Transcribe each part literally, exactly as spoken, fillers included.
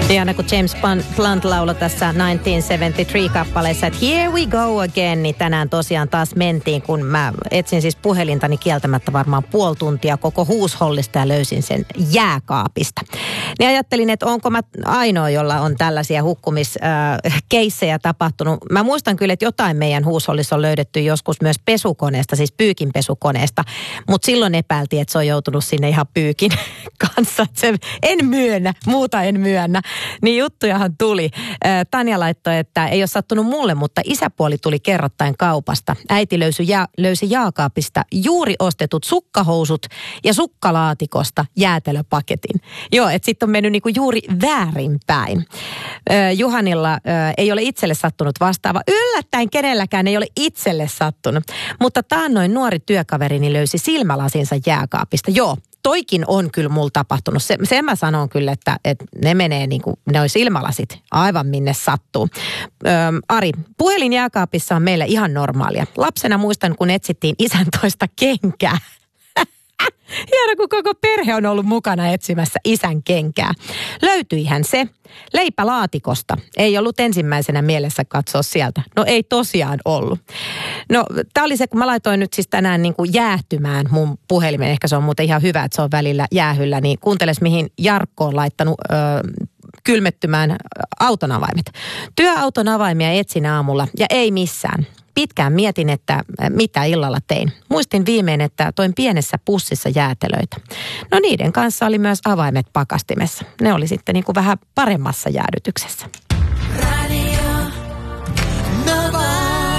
Ihana, kun James Blunt lauloi tässä tuhatyhdeksänsataaseitsemänkymmentäkolme-kappaleessa, että here we go again, niin tänään tosiaan taas mentiin, kun mä etsin siis puhelintani kieltämättä varmaan puoli tuntia koko huushollista ja löysin sen jääkaapista. Niin ajattelin, että onko mä ainoa, jolla on tällaisia hukkumiskeissejä tapahtunut. Mä muistan kyllä, että jotain meidän huushollissa on löydetty joskus myös pesukoneesta, siis pyykinpesukoneesta, mutta silloin epäiltiin, että se on joutunut sinne ihan pyykin kanssa. Se, en myönnä, muuta en myönnä. Niin juttujahan tuli. Tanja laittoi, että ei ole sattunut mulle, mutta isäpuoli tuli kerrottain kaupasta. Äiti löysi, ja, löysi jaakaapista juuri ostetut sukkahousut ja sukkalaatikosta jäätelöpaketin. Joo, että sitten on mennyt niinku juuri väärinpäin. Juhanilla ei ole itselle sattunut vastaava. Yllättäen kenelläkään ei ole itselle sattunut. Mutta taannoin nuori työkaverini löysi silmälasinsa jääkaapista. Joo. Toikin on kyllä mulla tapahtunut. Se, sen mä sanon kyllä, että, että ne menee niin kuin, ne on silmälasit aivan minne sattuu. Ö, Ari, puhelin jääkaapissa on meillä ihan normaalia. Lapsena muistan, kun etsittiin isän toista kenkää. Hieno, kun koko perhe on ollut mukana etsimässä isän kenkää. Löytyihän se leipälaatikosta. Ei ollut ensimmäisenä mielessä katsoa sieltä. No ei tosiaan ollut. No tää oli se, kun mä laitoin nyt siis tänään niin kuin jäähtymään mun puhelimen. Ehkä se on muuten ihan hyvä, että se on välillä jäähyllä. Niin kuunteles, mihin Jarkko on laittanut ö, kylmettymään auton avaimet. Työauton avaimia etsin aamulla ja ei missään. Pitkään mietin, että mitä illalla tein. Muistin viimein, että toin pienessä pussissa jäätelöitä. No niiden kanssa oli myös avaimet pakastimessa. Ne oli sitten niin kuin vähän paremmassa jäädytyksessä. Radio Nova.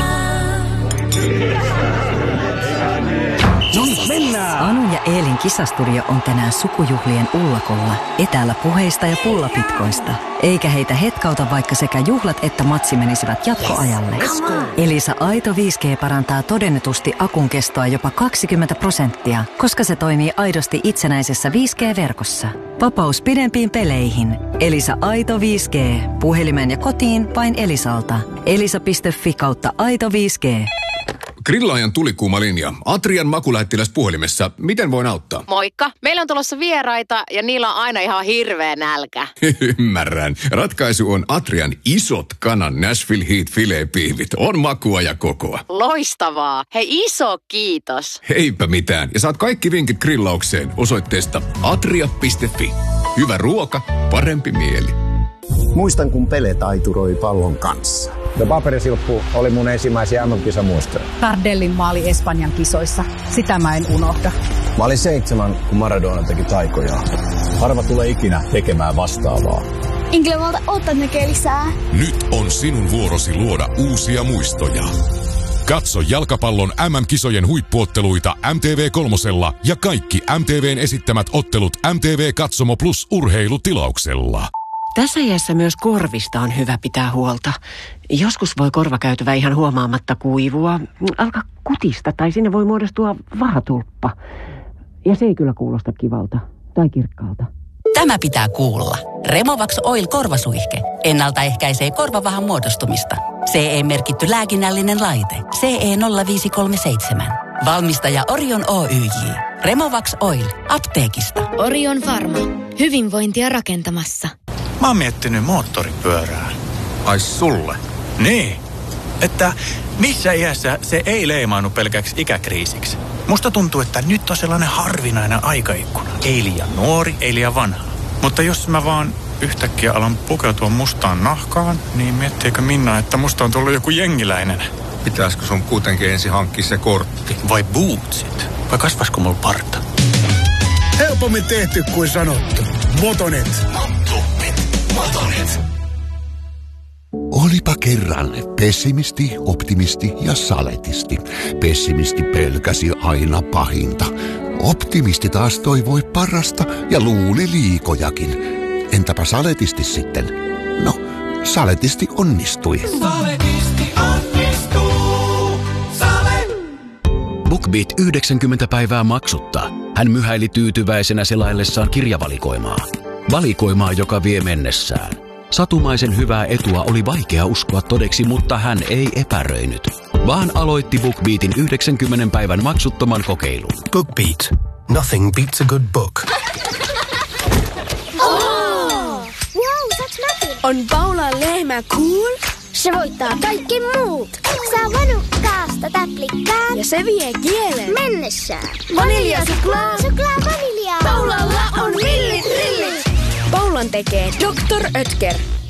No niin, mennään! Anu ja Eelin kisastudio on tänään sukujuhlien ullakolla, etäällä puheista ja pullapitkoista. Eikä heitä hetkauta, vaikka sekä juhlat että matsi menisivät jatkoajalle. Yes, Elisa Aito viisi G parantaa todennetusti akun kestoa jopa kaksikymmentä prosenttia, koska se toimii aidosti itsenäisessä viisi G-verkossa. Vapaus pidempiin peleihin. Elisa Aito viisi G. Puhelimeen ja kotiin vain Elisalta. elisa piste fi kautta aito viisi G. Grillaajan tulikuuma linja. Atrian makulähettiläs puhelimessa. Miten voin auttaa? Moikka. Meillä on tulossa vieraita ja niillä on aina ihan hirveä nälkä. Ymmärrän. Ratkaisu on Atrian isot kanan Nashville Heat filet-piivit. On makua ja kokoa. Loistavaa. Hei, iso kiitos. Heipä mitään. Ja saat kaikki vinkit grillaukseen osoitteesta atria piste fi. Hyvä ruoka, parempi mieli. Muistan, kun Pele taituroi pallon kanssa. No paperisilppu oli mun ensimmäisiä M M-kisamuistoja. Tardellin maali Espanjan kisoissa. Sitä mä en unohda. Mä olin seitsemän, kun Maradona teki taikoja. Harva tulee ikinä tekemään vastaavaa. Inklevalta otat näkee lisää. Nyt on sinun vuorosi luoda uusia muistoja. Katso jalkapallon M M-kisojen huippuotteluita M T V kolmosella ja kaikki M T V:n esittämät ottelut M T V Katsomo Plus urheilutilauksella. Tässä iässä myös korvista on hyvä pitää huolta. Joskus voi korvakäytävä ihan huomaamatta kuivua, alkaa kutista tai sinne voi muodostua vahatulppa. Ja se ei kyllä kuulosta kivalta tai kirkkaalta. Tämä pitää kuulla. Removax Oil korvasuihke ennaltaehkäisee korvavahan muodostumista. C E-merkitty lääkinnällinen laite. C E nolla viisi kolme seitsemän. Valmistaja Orion Oy J. Removax Oil. Apteekista. Orion Pharma. Hyvinvointia rakentamassa. Mä oon miettinyt moottoripyörää. Ai sulle? Niin. Että missä iässä se ei leimaannu pelkäksi ikäkriisiksi. Musta tuntuu, että nyt on sellainen harvinainen aikaikkuna. Ei liian nuori, ei liian vanha. Mutta jos mä vaan yhtäkkiä alan pukeutua mustaan nahkaan, niin miettiikö Minna, että musta on tullut joku jengiläinen? Pitäisikö sun kuitenkin ensin hankkia se kortti? Vai bootsit? Vai kasvaisiko mulla parta? Helpommin tehty kuin sanottu. Motonet. Motonet. Motonet. Olipa kerran pessimisti, optimisti ja saletisti. Pessimisti pelkäsi aina pahinta. Optimisti taas toivoi parasta ja luuli liikojakin. Entäpä saletisti sitten? No, saletisti onnistui. Saletisti onnistuu. Sale. BookBeat yhdeksänkymmentä päivää maksutta. Hän myhäili tyytyväisenä selaillessaan kirjavalikoimaa. Valikoimaa, joka vie mennessään. Satumaisen hyvää etua oli vaikea uskoa todeksi, mutta hän ei epäröinyt, vaan aloitti BookBeatin yhdeksänkymmentä päivän maksuttoman kokeilun. BookBeat. Nothing beats a good book. Oh! Wow, that's On Paulan lehmä cool? Se voittaa kaikki muut. Saa vanukkaasta täplikään. Ja se vie kielen mennessään. Vaniljasuklaa. Suklaa vaniljaa. Paulalla on villit rillit. Paulan tekee doktor Oetker.